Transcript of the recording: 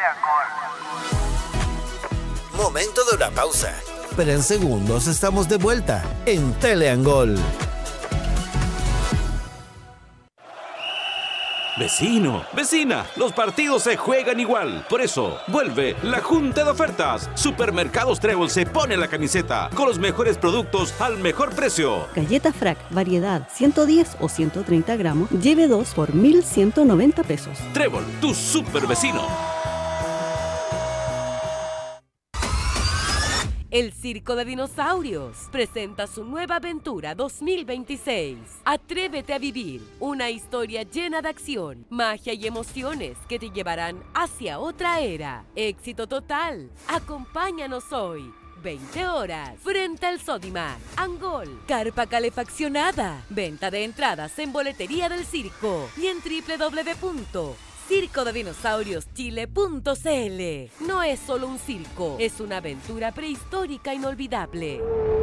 Momento de una pausa. Pero en segundos estamos de vuelta en Teleangol. Vecino, vecina, los partidos se juegan igual. Por eso, vuelve la Junta de Ofertas. Supermercados Trébol se pone la camiseta con los mejores productos al mejor precio. Galleta Frac, variedad 110 o 130 gramos, lleve 2 por 1,190 pesos. Trébol, tu super vecino. El Circo de Dinosaurios presenta su nueva aventura 2026. Atrévete a vivir una historia llena de acción, magia y emociones que te llevarán hacia otra era. Éxito total. Acompáñanos hoy. 20 horas, frente al Sodimac, Angol, carpa calefaccionada. Venta de entradas en boletería del circo y en www.circodedinosaurioschile.cl. No es solo un circo, es una aventura prehistórica inolvidable.